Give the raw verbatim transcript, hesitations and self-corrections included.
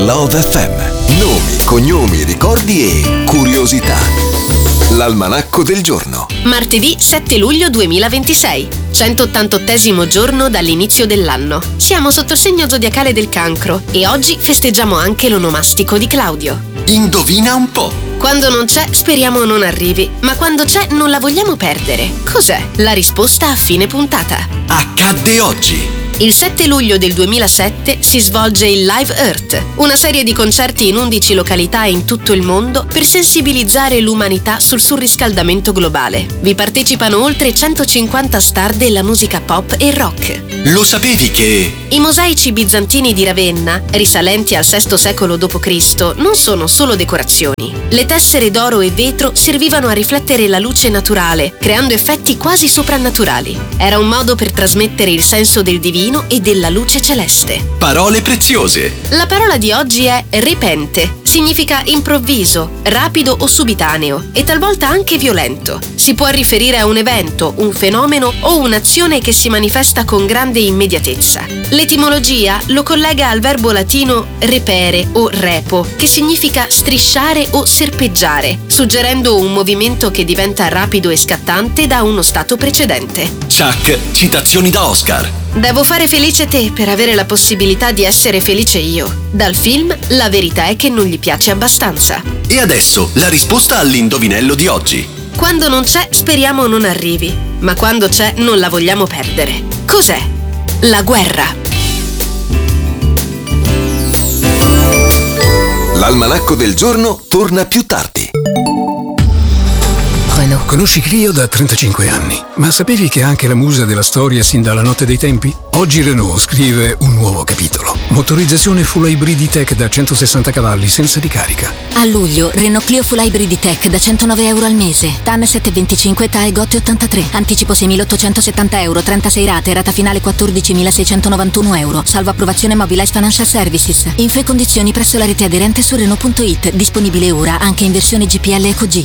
Love F M. Nomi, cognomi, ricordi e curiosità. L'almanacco del giorno. Martedì sette luglio duemilaventisei, centottantottesimo giorno dall'inizio dell'anno. Siamo sotto il segno zodiacale del Cancro e oggi festeggiamo anche l'onomastico di Claudio. Indovina un po'. Quando non c'è, speriamo non arrivi, ma quando c'è non la vogliamo perdere. Cos'è? La risposta a fine puntata. Accadde oggi. Il sette luglio del duemilasette si svolge il Live Earth, una serie di concerti in undici località in tutto il mondo per sensibilizzare l'umanità sul surriscaldamento globale. Vi partecipano oltre centocinquanta star della musica pop e rock. Lo sapevi che... I mosaici bizantini di Ravenna, risalenti al sesto secolo dopo Cristo, non sono solo decorazioni. Le tessere d'oro e vetro servivano a riflettere la luce naturale, creando effetti quasi soprannaturali. Era un modo per trasmettere il senso del divino e della luce celeste. Parole preziose. La parola di oggi è repente. Significa improvviso, rapido o subitaneo e talvolta anche violento. Si può riferire a un evento, un fenomeno o un'azione che si manifesta con grande immediatezza. L'etimologia lo collega al verbo latino repere o repo, che significa strisciare o serpeggiare, suggerendo un movimento che diventa rapido e scattante da uno stato precedente. Chuck, citazioni da Oscar. Devo fare felice te per avere la possibilità di essere felice io. Dal film La verità è che non gli piace abbastanza. E adesso la risposta all'indovinello di oggi. Quando non c'è, speriamo non arrivi, ma quando c'è non la vogliamo perdere. Cos'è? La guerra. L'almanacco del giorno torna più tardi. Renault. Conosci Clio da trentacinque anni, ma sapevi che è anche la musa della storia sin dalla notte dei tempi? Oggi Renault scrive un nuovo capitolo. Motorizzazione full hybrid E-Tech da centosessanta cavalli senza ricarica. A luglio, Renault Clio full hybrid E-Tech da centonove euro al mese. T A N sette virgola venticinque, T A E Gotti ottantatré. Anticipo seimilaottocentosettanta euro, trentasei rate, rata finale quattordicimilaseicentonovantuno euro. Salvo approvazione Mobilize Financial Services. Info e condizioni presso la rete aderente su Renault punto it. Disponibile ora anche in versione G P L Eco G.